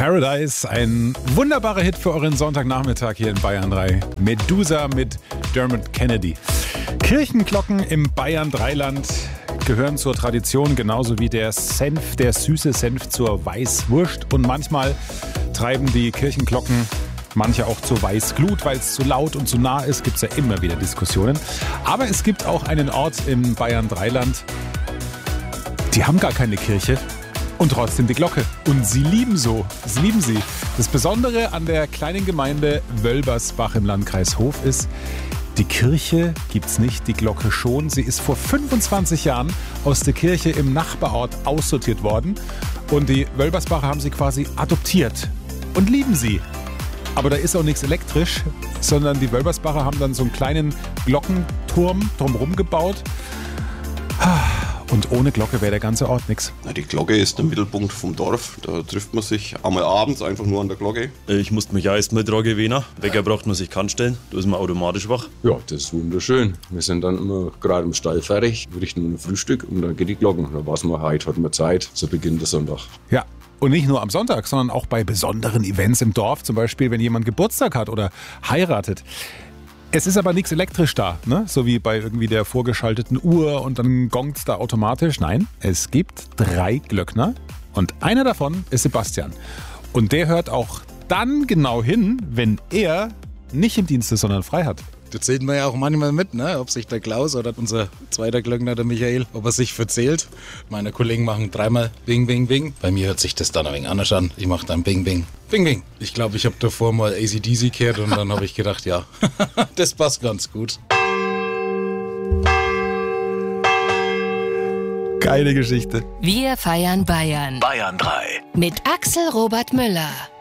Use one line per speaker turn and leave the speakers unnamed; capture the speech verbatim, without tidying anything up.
Paradise, ein wunderbarer Hit für euren Sonntagnachmittag hier in Bayern drei. Medusa mit Dermot Kennedy. Kirchenglocken im Bayern Dreiland gehören zur Tradition, genauso wie der Senf, der süße Senf zur Weißwurst. Und manchmal treiben die Kirchenglocken manche auch zur Weißglut, weil es zu laut und zu nah ist. Gibt es ja immer wieder Diskussionen. Aber es gibt auch einen Ort im Bayern Dreiland, die haben gar keine Kirche. Und trotzdem die Glocke. Und sie lieben so. Sie lieben sie. Das Besondere an der kleinen Gemeinde Wölbersbach im Landkreis Hof ist, die Kirche gibt's nicht, die Glocke schon. Sie ist vor fünfundzwanzig Jahren aus der Kirche im Nachbarort aussortiert worden. Und die Wölbersbacher haben sie quasi adoptiert und lieben sie. Aber da ist auch nichts elektrisch, sondern die Wölbersbacher haben dann so einen kleinen Glockenturm drumherum gebaut. Und ohne Glocke wäre der ganze Ort nichts.
Die Glocke ist der Mittelpunkt vom Dorf. Da trifft man sich einmal abends einfach nur an der Glocke.
Ich musste mich erst mal dran gewöhnen. Wecker braucht man sich keinen stellen. Da ist man automatisch wach.
Ja, das ist wunderschön. Wir sind dann immer gerade im Stall fertig, richten ein Frühstück und dann geht die Glocken. Da weiß man, heute hat man Zeit, so beginnt der Sonntag.
Ja. Und nicht nur am Sonntag, sondern auch bei besonderen Events im Dorf. Zum Beispiel, wenn jemand Geburtstag hat oder heiratet. Es ist aber nichts elektrisch da, ne? So wie bei irgendwie der vorgeschalteten Uhr und dann gongt's da automatisch. Nein, es gibt drei Glöckner und einer davon ist Sebastian. Und der hört auch dann genau hin, wenn er nicht im Dienst ist, sondern frei hat.
Das zählt man ja auch manchmal mit, ne? Ob sich der Klaus oder unser zweiter Glöckner, der Michael, ob er sich verzählt. Meine Kollegen machen dreimal Bing, Bing, Bing. Bei mir hört sich das dann ein wenig anders an. Ich mache dann Bing, Bing, Bing, Bing. Ich glaube, ich habe davor mal A C D C gehört und dann habe ich gedacht, ja, das passt ganz gut.
Geile Geschichte.
Wir feiern Bayern.
Bayern drei.
Mit Axel Robert Müller.